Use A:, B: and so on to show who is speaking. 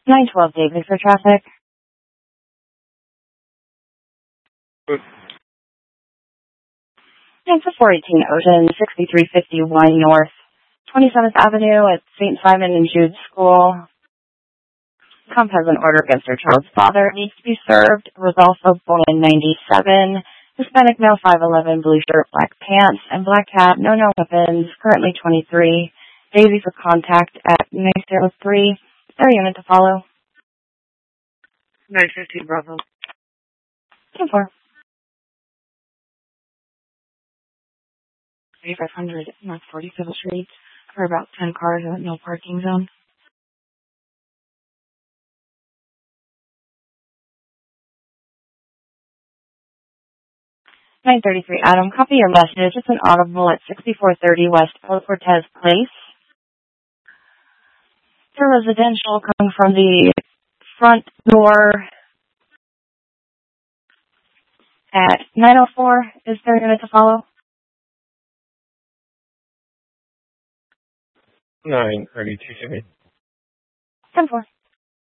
A: 912 David for traffic. 9 for 418 Ocean, 6351 North, 27th Avenue at St. Simon and Jude School. Comp has an order against her child's father. It needs to be served. Was also born in 97. Hispanic male, 5'11", blue shirt, black pants, and black hat. No weapons. Currently 23. Daisy for contact at 903. Is there a unit to follow?
B: 915 Bravo.
A: 10-4. 3500 North 47th Street for about 10 cars in no parking zone. (933) Adam, copy your message. It's an audible at 6430 West El Cortez Place. It's a residential coming from the front door at 904. Is there a unit to follow?
C: 932.
A: 10-4.